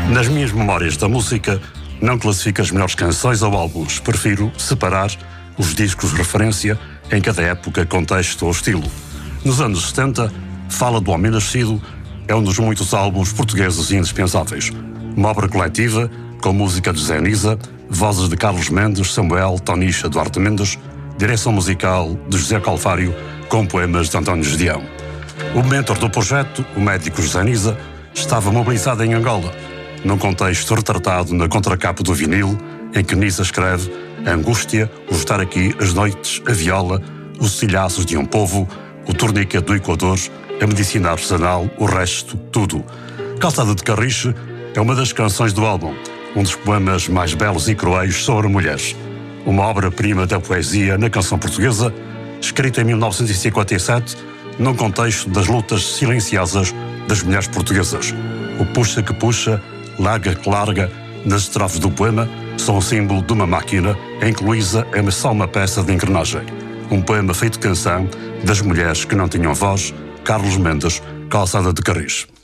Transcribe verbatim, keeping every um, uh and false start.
Nas minhas memórias da música, não classifico as melhores canções ou álbuns. Prefiro separar os discos de referência em cada época, contexto ou estilo. Nos anos setenta, Fala do Homem Nascido é um dos muitos álbuns portugueses indispensáveis. Uma obra coletiva, com música de Zé Nisa, vozes de Carlos Mendes, Samuel, Tonicha, Duarte Mendes, direção musical de José Calfário, com poemas de António Gedeão. O mentor do projeto, o médico José Nisa, estava mobilizado em Angola, num contexto retratado na contracapa do vinil, em que Nisa escreve a angústia, o estar aqui, as noites, a viola, os cilhaços de um povo, o torniquete do Equador, a medicina artesanal, o resto, tudo. Calçada de Carriche é uma das canções do álbum, um dos poemas mais belos e cruéis sobre mulheres. Uma obra-prima da poesia na canção portuguesa, escrita em mil novecentos e cinquenta e sete, num contexto das lutas silenciosas das mulheres portuguesas. O puxa que puxa, larga que larga, nas estrofes do poema, são o símbolo de uma máquina em que Luísa é só uma peça de engrenagem. Um poema feito canção das mulheres que não tinham voz, Carlos Mendes, Calçada de Carris.